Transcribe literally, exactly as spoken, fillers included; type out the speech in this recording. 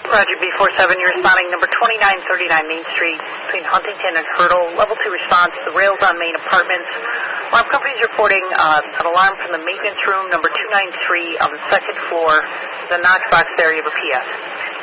Roger, B four seven, you're responding number twenty-nine thirty-nine Main Street between Huntington and Hurdle. Level two response, the rails on Main Apartments. Alarm company is reporting uh, an alarm from the maintenance room, number two ninety-three on the second floor, the Knox box area of a P S.